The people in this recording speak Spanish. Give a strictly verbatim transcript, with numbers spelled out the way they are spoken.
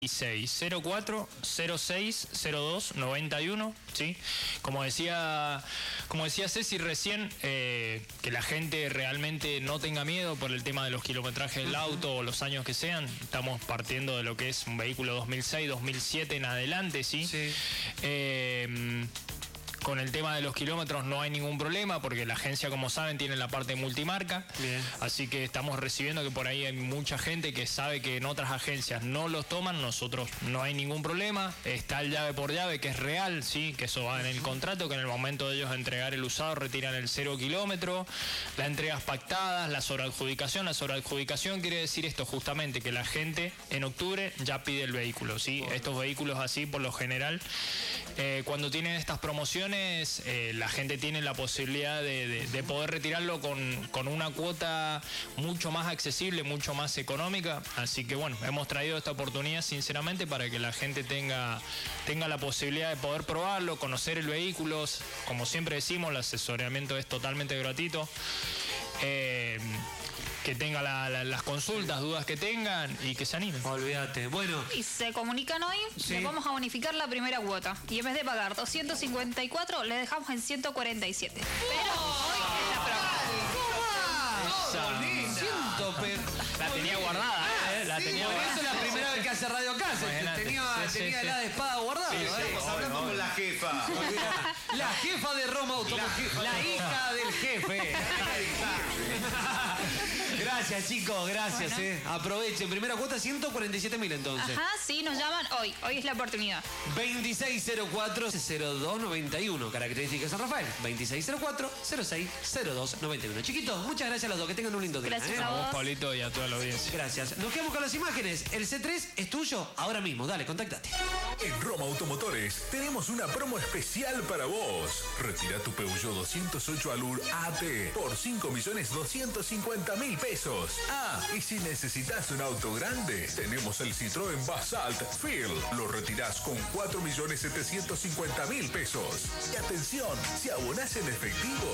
cero cuatro cero seis cero dos noventa y uno, ¿sí? Como decía, como decía Ceci recién, eh, que la gente realmente no tenga miedo por el tema de los kilometrajes del auto o los años que sean. Estamos partiendo de lo que es un vehículo dos mil seis, dos mil siete en adelante, ¿sí? Sí. Eh, Con el tema de los kilómetros no hay ningún problema porque la agencia, como saben, tiene la parte multimarca. Bien. Así que estamos recibiendo que por ahí hay mucha gente que sabe que en otras agencias no los toman. Nosotros no hay ningún problema. Está el llave por llave, que es real, sí, que eso va en el contrato, que en el momento de ellos entregar el usado retiran el cero kilómetro. Las entregas pactadas, la sobreadjudicación. La sobreadjudicación quiere decir esto justamente, que la gente en octubre ya pide el vehículo, ¿sí? Bueno. Estos vehículos así, por lo general, eh, cuando tienen estas promociones, Eh, la gente tiene la posibilidad de, de, de poder retirarlo con, con una cuota mucho más accesible, mucho más económica. Así que bueno, hemos traído esta oportunidad sinceramente para que la gente tenga, tenga la posibilidad de poder probarlo, conocer el vehículo. Como siempre decimos, el asesoramiento es totalmente gratuito. Eh, que tenga la, la, las consultas, dudas que tengan y que se animen. Olvídate. Bueno. Y se comunican hoy, sí. Les vamos a bonificar la primera cuota. Y en vez de pagar doscientos cincuenta y cuatro, le dejamos en ciento cuarenta y siete. Pero hoy es la prueba. La tenía guardada, ¿eh? La sí, tenía por guardada. eso es la primera vez que hace Radio acá. Tenía, sí, tenía sí, la sí. de espada guardada. Sí, sí, ¿eh? sí. Hablando con la jefa. La jefa de Roma Automotriz. La, la hija del jefe. Gracias, chicos, gracias. Bueno. eh. Aprovechen. Primera cuota, ciento cuarenta y siete mil entonces. Ajá, sí, nos llaman hoy. Hoy es la oportunidad. veintiséis cero cuatro cero dos noventa y uno. Características San Rafael. veintiséis cero cuatro cero seis cero dos noventa y uno. Chiquitos, muchas gracias a los dos. Que tengan un lindo día. Gracias ¿eh? a vos, Pablito, y a toda la audiencia. Gracias. Nos quedamos con las imágenes. El C tres es tuyo ahora mismo. Dale, contáctate. En Roma Automotores tenemos una promo especial para vos. Retira tu Peugeot doscientos ocho Allure A T por cinco millones doscientos cincuenta mil pesos. Ah, y si necesitas un auto grande, tenemos el Citroën Basalt Field. Lo retirás con cuatro millones setecientos cincuenta mil pesos. Y atención, si abonás en efectivo,